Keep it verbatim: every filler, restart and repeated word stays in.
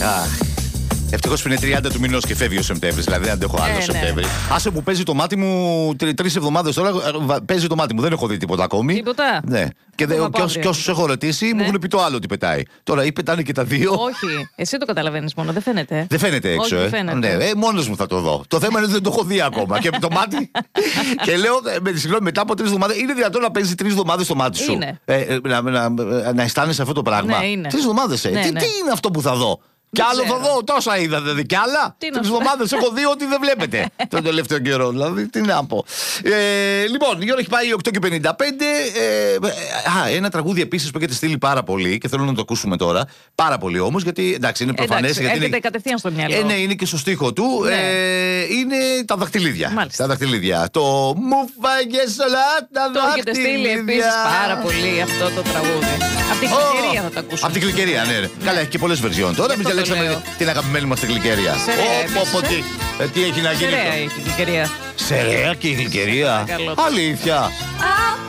Ευτυχώς που είναι τριάντα του μηνός και φεύγει ο Σεπτέμβρης. Δηλαδή δεν αντέχω άλλο Ε, ναι. Σεπτέμβρη. Άσε που παίζει το μάτι μου τρεις εβδομάδες τώρα. ε, Παίζει το μάτι μου. Δεν έχω δει τίποτα ακόμη. Τίποτα. Ναι. Και, δε, Ακόμα και, όσ, αύριο. και όσους έχω ρωτήσει μου Ναι. έχουν πει το άλλο ότι πετάει. Τώρα ή πετάνε και τα δύο. Όχι. Εσύ το καταλαβαίνεις μόνο, δεν φαίνεται. Δεν φαίνεται έξω, Όχι, ε. δεν φαίνεται. Ναι, ε, μόνος μου θα το δω. Το θέμα είναι ότι δεν το έχω δει ακόμα. Και με το μάτι. Και λέω, ε, με, συγγνώμη, μετά από τρεις εβδομάδες. Είναι δυνατόν να παίζει τρεις εβδομάδες το μάτι σου. Είναι. Ε, ε, να, να, να, να αισθάνεσαι αυτό το πράγμα. Ναι, είναι. Τρεις εβδομάδες, ε. Ναι, τι, ναι. τι είναι αυτό που θα δω. Κι άλλο ξέρω. θα δω, τόσα είδα, δηλαδή. Κι άλλα. Τι να Τρεις σου- εβδομάδες έχω δει ότι δεν βλέπετε τον τελευταίο καιρό. Δηλαδή, τι να πω. Ε, λοιπόν, η ώρα έχει πάει οκτώ και πενήντα πέντε. Ε, α, ένα τραγούδι επίσης που έχετε στείλει πάρα πολύ και θέλω να το ακούσουμε τώρα. Πάρα πολύ όμως, γιατί εντάξει, είναι προφανές. Εντάξει, γιατί έρχεται είναι... κατευθείαν στο μυαλό. Ε, ναι, είναι και στο στίχο του. Ναι. Ε, είναι τα δαχτυλίδια. Μάλιστα. Τα δαχτυλίδια. Το μου φάγες όλα τα Το έχετε στείλει δαχτυλίδια. επίσης πάρα πολύ αυτό το τραγούδι. Από την Κλικερία θα το ακούσουμε. Από την Κλικερία, ναι. ναι. Καλά, έχει και πολλές βερζιόν. Τώρα εμείς αυτό το διαλέξαμε λέω. την αγαπημένη μας την Κλικερία. Σερέα Ω, πω, επίσης, πω, ε. τι, ε, τι έχει να γίνει. Σερέα η Κλικερία. Σερέα και η Κλικερία. Παρακαλώ. Αλήθεια.